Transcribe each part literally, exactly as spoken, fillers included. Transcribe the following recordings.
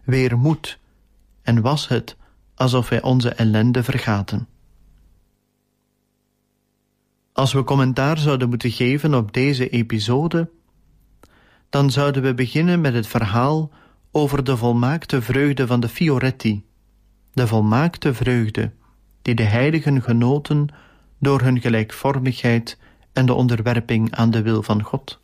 weer moed en was het alsof wij onze ellende vergaten. Als we commentaar zouden moeten geven op deze episode, dan zouden we beginnen met het verhaal over de volmaakte vreugde van de Fioretti, de volmaakte vreugde die de heiligen genoten door hun gelijkvormigheid en de onderwerping aan de wil van God.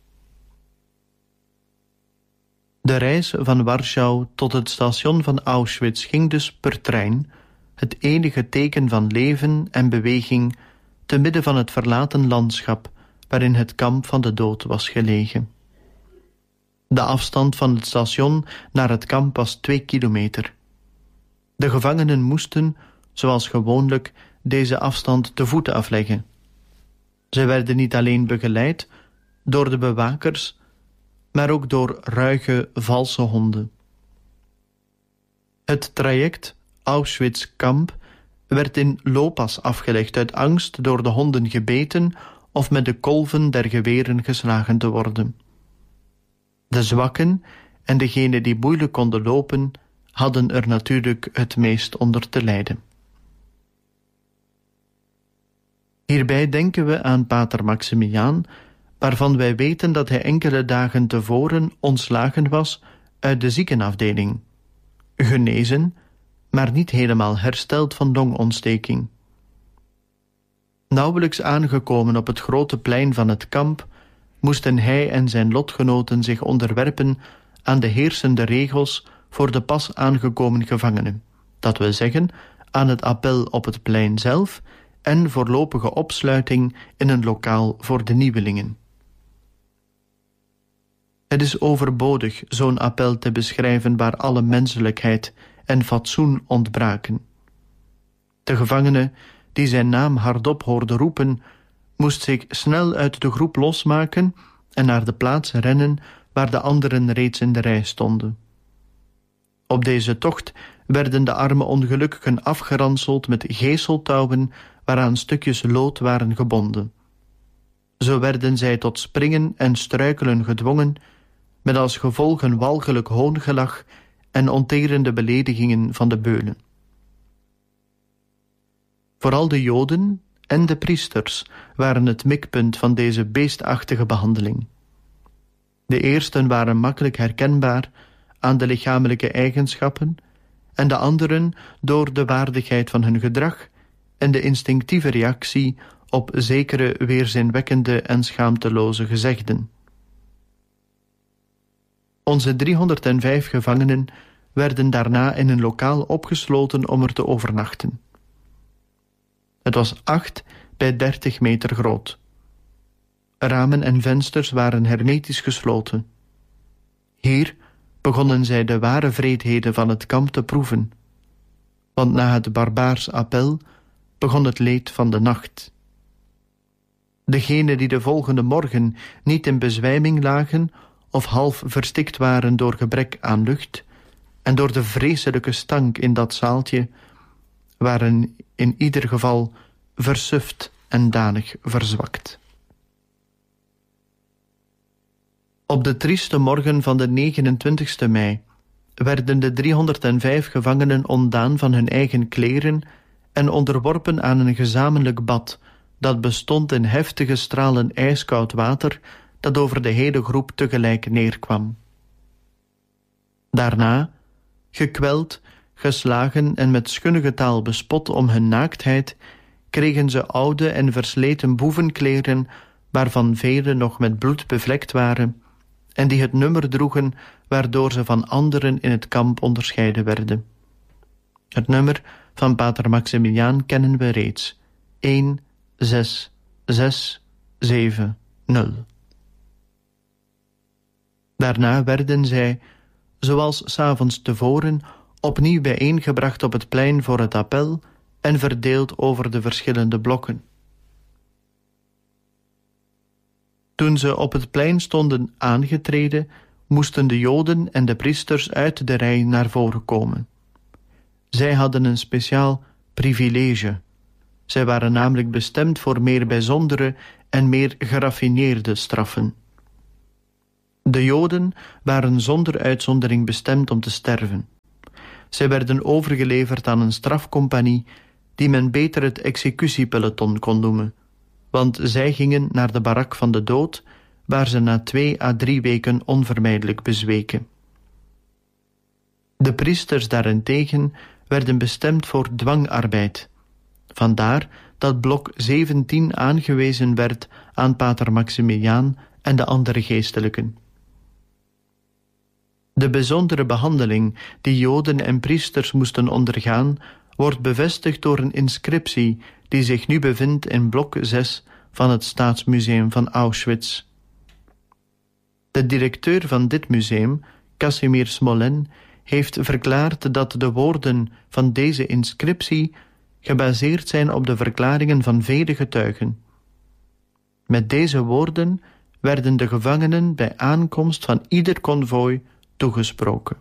De reis van Warschau tot het station van Auschwitz ging dus per trein, het enige teken van leven en beweging te midden van het verlaten landschap waarin het kamp van de dood was gelegen. De afstand van het station naar het kamp was twee kilometer. De gevangenen moesten, zoals gewoonlijk, deze afstand te voeten afleggen. Zij werden niet alleen begeleid door de bewakers, maar ook door ruige, valse honden. Het traject Auschwitz-kamp werd in looppas afgelegd uit angst door de honden gebeten of met de kolven der geweren geslagen te worden. De zwakken en degenen die moeilijk konden lopen, hadden er natuurlijk het meest onder te lijden. Hierbij denken we aan pater Maximiliaan, waarvan wij weten dat hij enkele dagen tevoren ontslagen was uit de ziekenafdeling, genezen, maar niet helemaal hersteld van longontsteking. Nauwelijks aangekomen op het grote plein van het kamp, moesten hij en zijn lotgenoten zich onderwerpen aan de heersende regels voor de pas aangekomen gevangenen, dat wil zeggen aan het appel op het plein zelf en voorlopige opsluiting in een lokaal voor de nieuwelingen. Het is overbodig zo'n appel te beschrijven waar alle menselijkheid en fatsoen ontbraken. De gevangene, die zijn naam hardop hoorde roepen, moest zich snel uit de groep losmaken en naar de plaats rennen waar de anderen reeds in de rij stonden. Op deze tocht werden de arme ongelukkigen afgeranseld met geeseltouwen waaraan stukjes lood waren gebonden. Zo werden zij tot springen en struikelen gedwongen, met als gevolg een walgelijk hoongelach en onterende beledigingen van de beulen. Vooral de Joden en de priesters waren het mikpunt van deze beestachtige behandeling. De eersten waren makkelijk herkenbaar aan de lichamelijke eigenschappen en de anderen door de waardigheid van hun gedrag en de instinctieve reactie op zekere weerzinwekkende en schaamteloze gezegden. Onze driehonderdvijf gevangenen werden daarna in een lokaal opgesloten om er te overnachten. Het was acht bij dertig meter groot. Ramen en vensters waren hermetisch gesloten. Hier begonnen zij de ware wreedheden van het kamp te proeven, want na het barbaars appel begon het leed van de nacht. Degenen die de volgende morgen niet in bezwijming lagen of half verstikt waren door gebrek aan lucht en door de vreselijke stank in dat zaaltje, waren in ieder geval versuft en danig verzwakt. Op de trieste morgen van de negenentwintigste mei werden de driehonderdvijf gevangenen ontdaan van hun eigen kleren en onderworpen aan een gezamenlijk bad dat bestond in heftige stralen ijskoud water dat over de hele groep tegelijk neerkwam. Daarna, gekweld, geslagen en met schunnige taal bespot om hun naaktheid, kregen ze oude en versleten boevenkleren, waarvan vele nog met bloed bevlekt waren, en die het nummer droegen waardoor ze van anderen in het kamp onderscheiden werden. Het nummer van pater Maximiliaan kennen we reeds, een zes zes zeven nul. Daarna werden zij, zoals 's avonds tevoren, opnieuw bijeengebracht op het plein voor het appel en verdeeld over de verschillende blokken. Toen ze op het plein stonden aangetreden, moesten de Joden en de priesters uit de rij naar voren komen. Zij hadden een speciaal privilege. Zij waren namelijk bestemd voor meer bijzondere en meer geraffineerde straffen. De Joden waren zonder uitzondering bestemd om te sterven. Zij werden overgeleverd aan een strafcompagnie die men beter het executiepeloton kon noemen, want zij gingen naar de barak van de dood, waar ze na twee à drie weken onvermijdelijk bezweken. De priesters daarentegen werden bestemd voor dwangarbeid. Vandaar dat blok zeventien aangewezen werd aan pater Maximiliaan en de andere geestelijken. De bijzondere behandeling die Joden en priesters moesten ondergaan, wordt bevestigd door een inscriptie die zich nu bevindt in blok zes van het Staatsmuseum van Auschwitz. De directeur van dit museum, Casimir Smolin, heeft verklaard dat de woorden van deze inscriptie gebaseerd zijn op de verklaringen van vele getuigen. Met deze woorden werden de gevangenen bij aankomst van ieder konvooi toegesproken.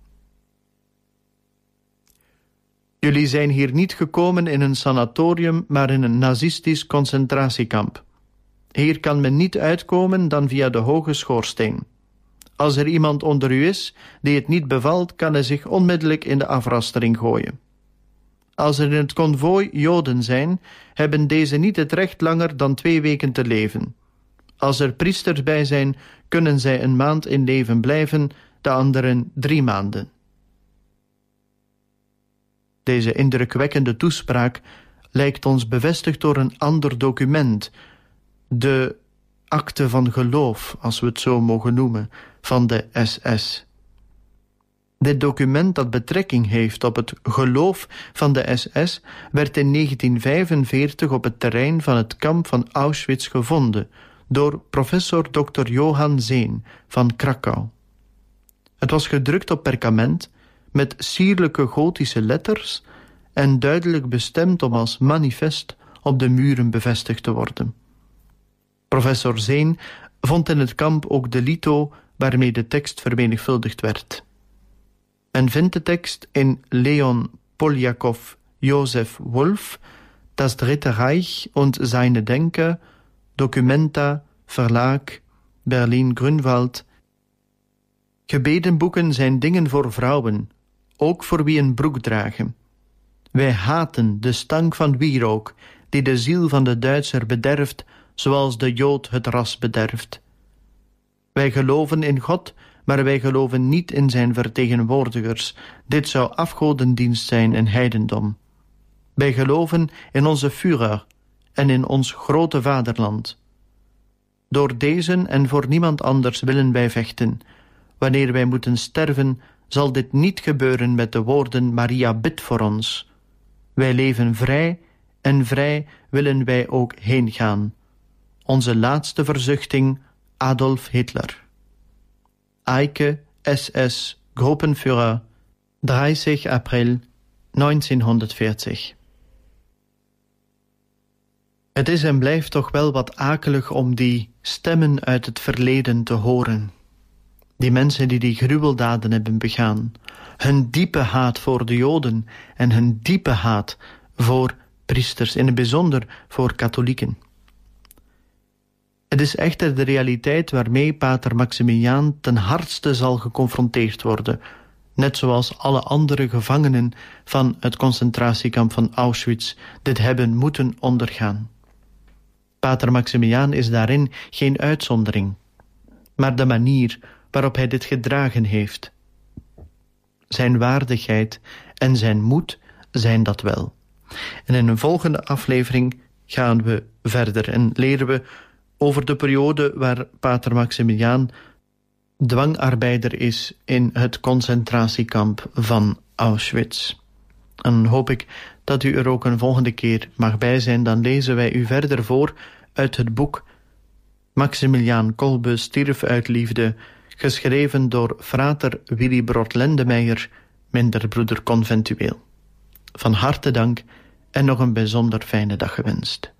Jullie zijn hier niet gekomen in een sanatorium, maar in een nazistisch concentratiekamp. Hier kan men niet uitkomen dan via de hoge schoorsteen. Als er iemand onder u is die het niet bevalt, kan hij zich onmiddellijk in de afrastering gooien. Als er in het konvooi Joden zijn, hebben deze niet het recht langer dan twee weken te leven. Als er priesters bij zijn, kunnen zij een maand in leven blijven, de anderen drie maanden. Deze indrukwekkende toespraak lijkt ons bevestigd door een ander document, de akte van geloof, als we het zo mogen noemen, van de S S. Dit document dat betrekking heeft op het geloof van de S S werd in negentien vijfenveertig op het terrein van het kamp van Auschwitz gevonden door professor dokter Johann Zeen van Krakau. Het was gedrukt op perkament met sierlijke gotische letters en duidelijk bestemd om als manifest op de muren bevestigd te worden. Professor Zeen vond in het kamp ook de lito waarmee de tekst vermenigvuldigd werd. Men vindt de tekst in Leon Poljakov Josef Wolf, Das Dritte Reich und seine Denker, Documenta, Verlag, Berlin Grunwald. Gebedenboeken zijn dingen voor vrouwen, ook voor wie een broek dragen. Wij haten de stank van wierook, die de ziel van de Duitser bederft, zoals de Jood het ras bederft. Wij geloven in God, maar wij geloven niet in zijn vertegenwoordigers. Dit zou afgodendienst zijn en heidendom. Wij geloven in onze Führer en in ons grote vaderland. Door deze en voor niemand anders willen wij vechten. Wanneer wij moeten sterven, zal dit niet gebeuren met de woorden Maria bid voor ons. Wij leven vrij en vrij willen wij ook heen gaan. Onze laatste verzuchting, Adolf Hitler. Eike, S S, Gruppenführer, dertig april negentienhonderdveertig. Het is en blijft toch wel wat akelig om die stemmen uit het verleden te horen. Die mensen die die gruweldaden hebben begaan. Hun diepe haat voor de Joden en hun diepe haat voor priesters, in het bijzonder voor katholieken. Het is echter de realiteit waarmee pater Maximiliaan ten hardste zal geconfronteerd worden, net zoals alle andere gevangenen van het concentratiekamp van Auschwitz dit hebben moeten ondergaan. Pater Maximiliaan is daarin geen uitzondering, maar de manier waarop hij dit gedragen heeft. Zijn waardigheid en zijn moed zijn dat wel. En in een volgende aflevering gaan we verder en leren we over de periode waar pater Maximiliaan dwangarbeider is in het concentratiekamp van Auschwitz. En hoop ik dat u er ook een volgende keer mag bij zijn. Dan lezen wij u verder voor uit het boek Maximiliaan Kolbe stierf uit liefde, geschreven door frater Willibrord Lendemeijer, minderbroeder conventueel. Van harte dank en nog een bijzonder fijne dag gewenst.